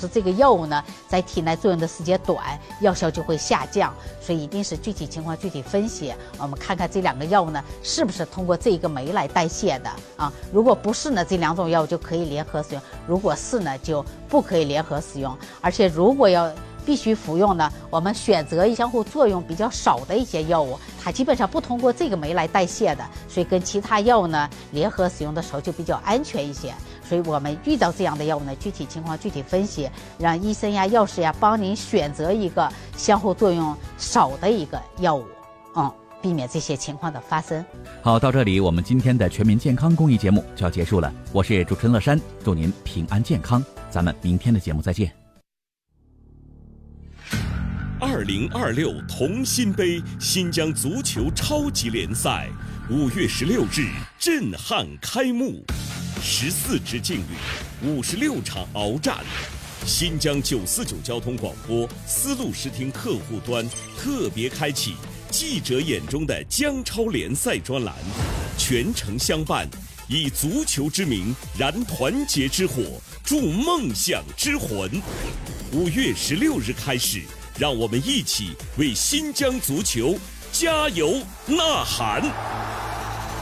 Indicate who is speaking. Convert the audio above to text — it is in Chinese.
Speaker 1: 致这个药物呢在体内作用的时间短，药效就会下降。所以一定是具体情况具体分析，我们看看这2个药物呢是不是通过这个酶来代谢的啊？如果不是呢，这2种药物就可以联合使用；如果是呢，就不可以联合使用。而且如果必须服用呢，我们选择相互作用比较少的一些药物，它基本上不通过这个酶来代谢的，所以跟其他药物呢联合使用的时候就比较安全一些。所以我们遇到这样的药物呢，具体情况具体分析，让医生呀、药师呀帮您选择一个相互作用少的一个药物，避免这些情况的发生。
Speaker 2: 好，到这里我们今天的全民健康公益节目就要结束了。我是主持人乐山，祝您平安健康，咱们明天的节目再见。
Speaker 3: 2026同心杯新疆足球超级联赛5月16日震撼开幕，14支劲旅，56场鏖战。新疆949交通广播丝路视听客户端特别开启记者眼中的疆超联赛专栏，全程相伴，以足球之名燃团结之火，助梦想之魂。5月16日开始，让我们一起为新疆足球加油呐喊！